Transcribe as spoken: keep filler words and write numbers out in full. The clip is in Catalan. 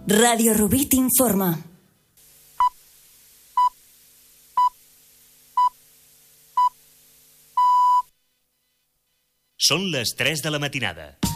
Ràdio Rubí t'informa. Són les tres de la matinada.